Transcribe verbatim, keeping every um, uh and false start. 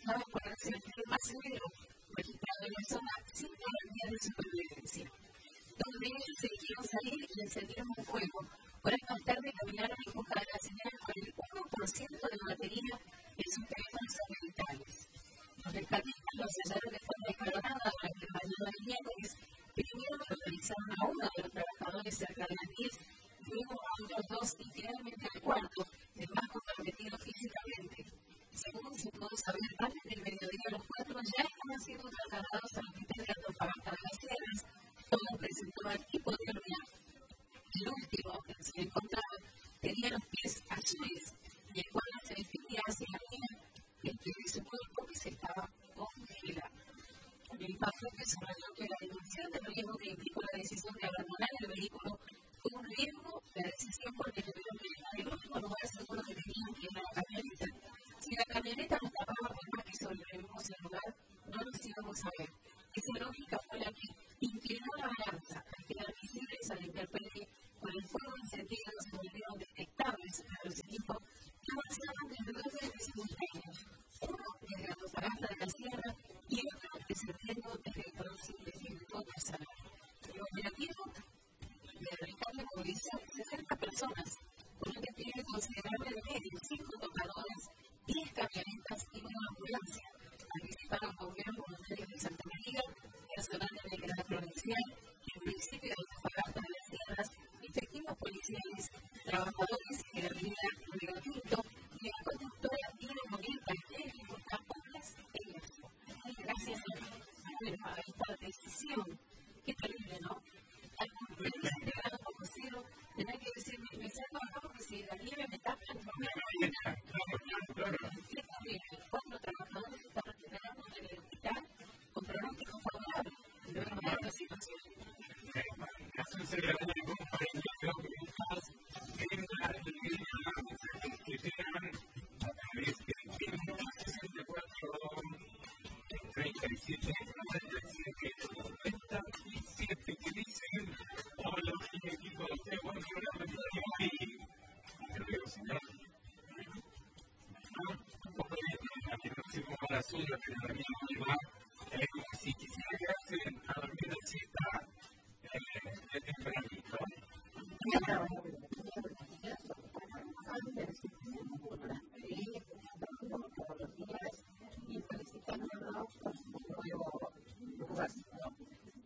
afectados por el accidente más severo registrado en la zona sin garantía de supervivencia. Dos de ellos se dijeron salir y encendieron un fuego. Horas más tarde caminaron en busca de la señal con el uno por ciento de la batería en sus teléfonos satelitales. Los rescatistas los hallaron de forma escalonada durante el baño del miércoles. Primero localizaron a uno de los trabajadores cerca de las diez, luego a otros dos y finalmente al cuarto, el más comprometido físicamente. Según se pudo saber antes del mediodía, los cuatro ya estaban siendo trasladados al hospital de Antofagasta de las Sierras. Todos presentaban hipotermia. El último, que se encontraba, tenía los pies azules y el cual se dirigía hacia la vía, el que de su cuerpo que se estaba congelando. El impacto que subrayó que la dimensión del riesgo que implicó la decisión de abandonar el vehículo fue un riesgo, la decisión porque tuvieron que dejar el último lugar seguro que tenían, que era la camioneta. Si la camioneta nos tapaba por más que sobrevivimos el lugar, no nos íbamos a ver. Esa lógica fue la que inclinó la balanza al quedar visibles a la intemperie con el fuego encendido se volvieron detectables a los equipos que avanzaban desde dos de simultáneos, uno desde Antofagasta de la Sierra y otro descendiendo desde el próximo desierto de Salud. El operativo de rescate movilizó sesenta personas con un despliegue considerable de medios, cinco tocadores, diez camionetas y una ambulancia. Participaron gobiernos voluntarios de Santa María, personal de la provincial, el municipio de Antofagasta de las Sierras, efectivos policiales, trabajadores de la avenida Río Tinto y la conductora Dina Morita, que ejecuta obras en el sur. Gracias a esta decisión, qué terrible, ¿no? Al cumplir este grado como cero, tener que decir, me salgo acá porque si la nieve me tapa, no me da. Qué terrible. Cuatro trabajadores están recuperando en el hospital con pronóstico favorable. Luego de esta situación. Caso se le da un comparativo con estas en la que llegan a través del tiempo sesenta y cuatro, treinta y siete, noventa y siete, noventa y siete, que dicen: hola, mi equipo, qué buen programa que tengo ahí. Te lo digo, señor. Un poco de que no sé cómo va la suya, pero la mía no va. Si quisiera quedarse a dormir así, está tempranito.